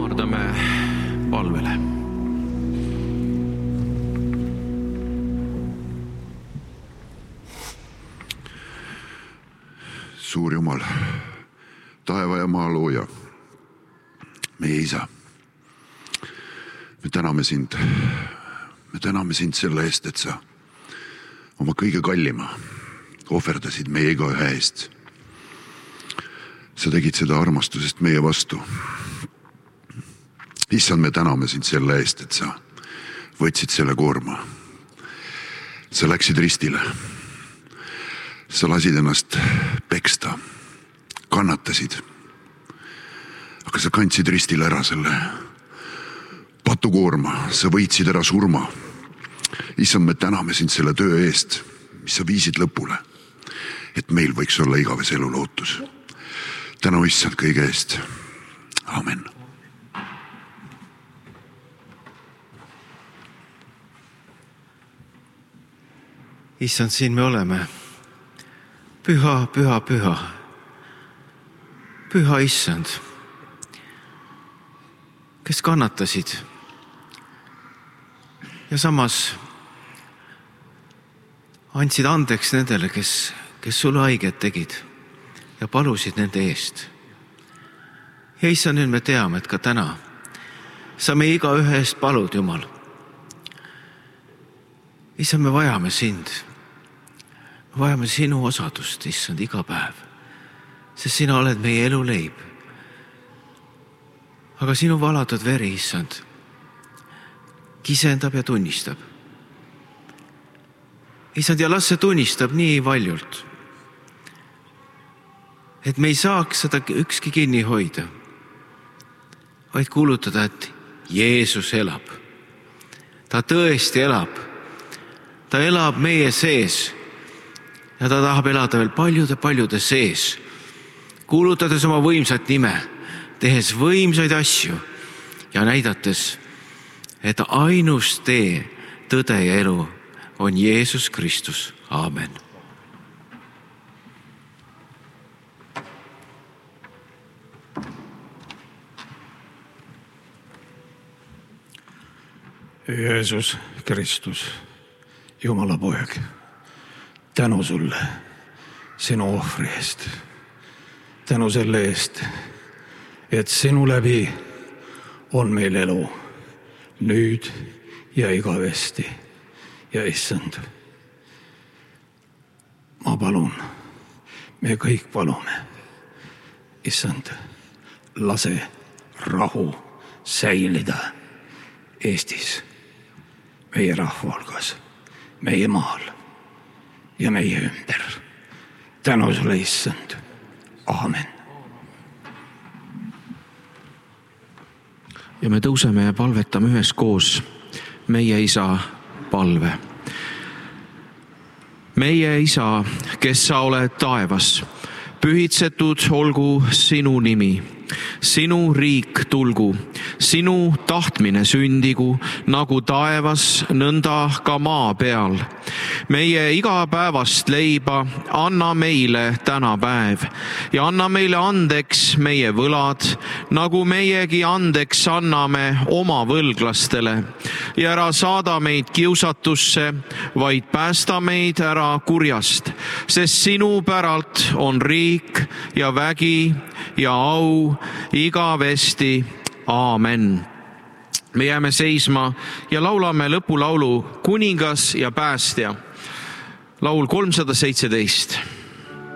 Kummardame palvele. Suur Jumal, taeva ja maa looja, meie Isa, me täname sind selle eest, et sa oma kõige kallima ohverdasid meie igaühe eest. Sa tegid seda armastusest meie vastu. Issand, me täname sind selle eest, et sa võtsid selle koorma. Sa läksid ristile. Sa lasid ennast peksta, kannatasid. Aga sa kandsid ristile ära selle patukoorma, sa võitsid ära surma. Issand, me täname sind selle töö eest, mis sa viisid lõpule, et meil võiks olla igavese elu lootus. Tänu Issand kõige eest. Amen. Issand, siin me oleme. Püha, püha, püha. Püha Issand, kes kannatasid ja samas andsid andeks nendele, kes sulle haiget tegid ja palusid nende eest. Ja Issand, nüüd me teame, et ka täna sa meie igaühe eest palud, Jumal. Issand, me vajame sind. Me vajame sinu osadust, Issand, iga päev. Sest sina oled meie elu leib. Aga sinu valatud veri, Issand, kisendab ja tunnistab. Issand, ja las see tunnistab nii valjult, et me ei saaks seda ükski kinni hoida, vaid kuulutada, et Jeesus elab. Ta tõesti elab. Ta elab meie sees ja ta tahab elada veel paljude sees, kuulutades oma võimsat nime, tehes võimsaid asju ja näidates, et ainus tee, tõde ja elu on Jeesus Kristus. Aamen. Jeesus Kristus, Jumala poeg, tänu sulle sinu ohvri eest. Tänu selle eest, et sinu läbi on meil elu nüüd ja igavesti. Ja Issand, ma palun, me kõik palume, Issand, lase rahu säilida Eestis, meie rahva hulgas, meie maal ja meie ümber. Tänu sulle, Issand. Aamen. Ja me tõuseme ja palvetame üheskoos meie Isa palve. Meie Isa, kes sa oled taevas, pühitsetud olgu sinu nimi. Sinu riik tulgu, sinu tahtmine sündigu, nagu taevas, nõnda ka maa peal. Meie igapäevast leiba anna meile täna päev ja anna meile andeks meie võlad, nagu meiegi andeks anname oma võlglastele. Ja ära saada meid kiusatusse, vaid päästa meid ära kurjast, sest sinu päralt on riik ja vägi ja au igavesti. Aamen. Me jääme seisma ja laulame lõpulaulu Kuningas ja päästja. Laul 317.